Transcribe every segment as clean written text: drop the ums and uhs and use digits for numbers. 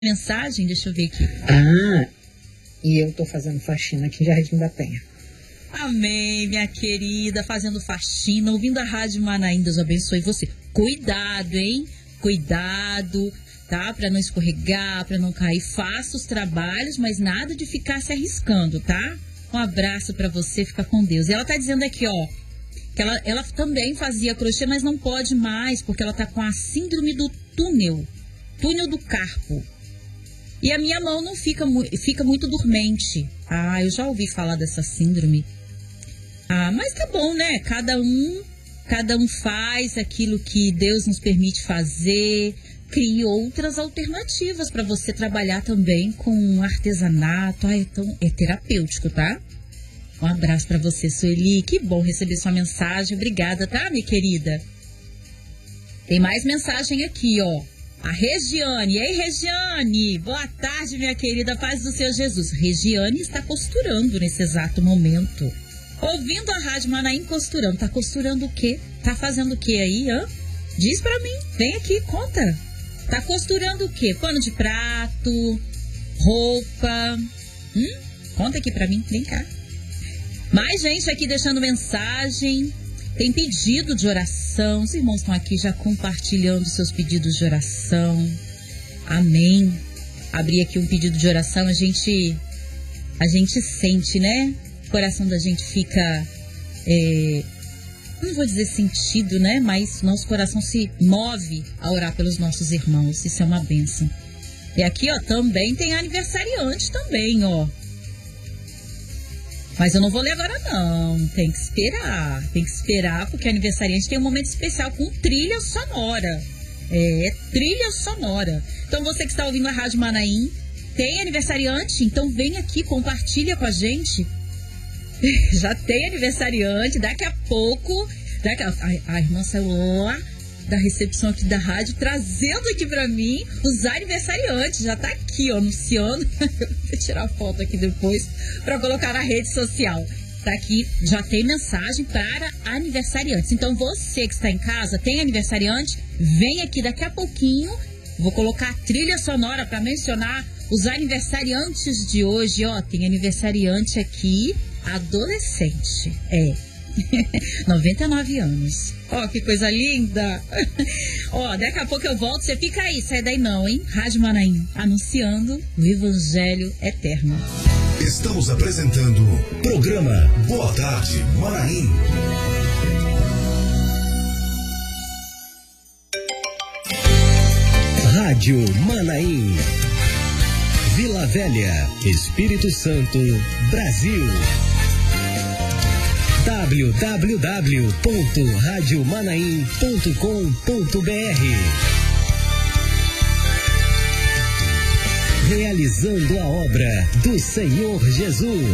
mensagem, deixa eu ver aqui. E eu tô fazendo faxina aqui em Jardim da Penha. Amém, minha querida, fazendo faxina, ouvindo a Rádio Manaim, Deus abençoe você. Cuidado, hein? Cuidado, tá? Pra não escorregar, pra não cair. Faça os trabalhos, mas nada de ficar se arriscando, tá? Um abraço pra você, fica com Deus. E ela tá dizendo aqui, ó, que ela também fazia crochê, mas não pode mais, porque ela tá com a síndrome do túnel do carpo. E a minha mão não fica muito dormente. Eu já ouvi falar dessa síndrome. Mas tá bom, né? Cada um faz aquilo que Deus nos permite fazer. Crie outras alternativas para você trabalhar também com artesanato. Então é terapêutico, tá? Um abraço para você, Sueli. Que bom receber sua mensagem. Obrigada, tá, minha querida? Tem mais mensagem aqui, ó. A Regiane. Ei, Regiane. Boa tarde, minha querida. Paz do Senhor Jesus. Regiane está costurando nesse exato momento. Ouvindo a Rádio Manaim costurando. Tá costurando o quê? Tá fazendo o quê aí, hã? Diz pra mim. Vem aqui, conta. Tá costurando o quê? Pano de prato? Roupa? Conta aqui pra mim. Vem cá. Mais gente aqui deixando mensagem. Tem pedido de oração. Os irmãos estão aqui já compartilhando seus pedidos de oração. Amém. Abri aqui um pedido de oração. A gente sente, né? O coração da gente fica, não vou dizer sentido, né? Mas nosso coração se move a orar pelos nossos irmãos. Isso é uma bênção. E aqui, ó, também tem aniversariante também, ó. Mas eu não vou ler agora não, tem que esperar, porque aniversariante tem um momento especial com trilha sonora. Trilha sonora. Então você que está ouvindo a Rádio Manaim, tem aniversariante? Então vem aqui, compartilha com a gente. Já tem aniversariante, daqui a pouco, a irmã saiu lá da recepção aqui da rádio, trazendo aqui pra mim os aniversariantes. Já tá aqui, ó, anunciando. Vou tirar a foto aqui depois pra colocar na rede social. Tá aqui, já tem mensagem para aniversariantes. Então você que está em casa, tem aniversariante, vem aqui daqui a pouquinho. Vou colocar a trilha sonora pra mencionar os aniversariantes de hoje. Ó, tem aniversariante aqui, adolescente. 99 anos. Ó, que coisa linda. Ó, daqui a pouco eu volto. Você fica aí, sai daí não, hein? Rádio Manaim, anunciando o Evangelho Eterno. Estamos apresentando programa Boa Tarde Manaim. Rádio Manaim. Vila Velha, Espírito Santo, Brasil. www.radiomanaim.com.br. Realizando a obra do Senhor Jesus.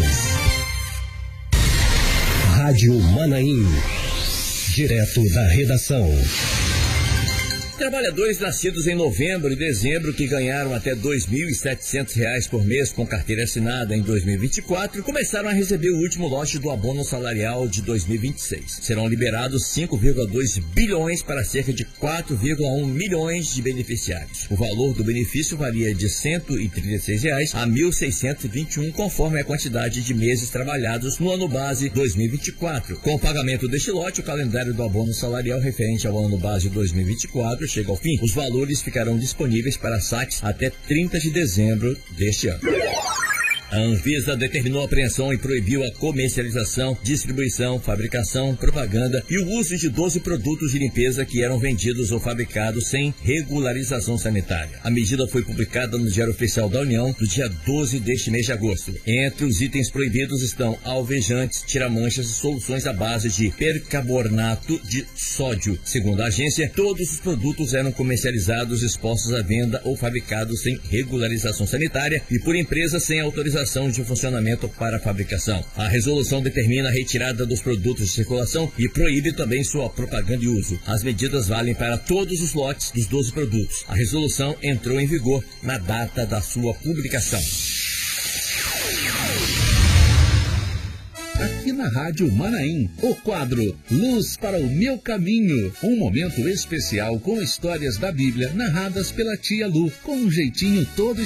Rádio Manaim, direto da redação. Trabalhadores nascidos em novembro e dezembro que ganharam até R$ 2.700 por mês com carteira assinada em 2024 começaram a receber o último lote do abono salarial de 2026. Serão liberados 5,2 bilhões para cerca de 4,1 milhões de beneficiários. O valor do benefício varia de R$ 136 a R$ 1.621, conforme a quantidade de meses trabalhados no ano base 2024. Com o pagamento deste lote, o calendário do abono salarial referente ao ano base 2024 chega ao fim. Os valores ficarão disponíveis para saques até 30 de dezembro deste ano. A Anvisa determinou a apreensão e proibiu a comercialização, distribuição, fabricação, propaganda e o uso de 12 produtos de limpeza que eram vendidos ou fabricados sem regularização sanitária. A medida foi publicada no Diário Oficial da União no dia 12 deste mês de agosto. Entre os itens proibidos estão alvejantes, tiramanchas e soluções à base de percarbonato de sódio. Segundo a agência, todos os produtos eram comercializados, expostos à venda ou fabricados sem regularização sanitária e por empresas sem autorização de funcionamento para a fabricação. A resolução determina a retirada dos produtos de circulação e proíbe também sua propaganda e uso. As medidas valem para todos os lotes dos 12 produtos. A resolução entrou em vigor na data da sua publicação. Aqui na Rádio Manaim, o quadro Luz para o Meu Caminho. Um momento especial com histórias da Bíblia narradas pela tia Lu, com um jeitinho todo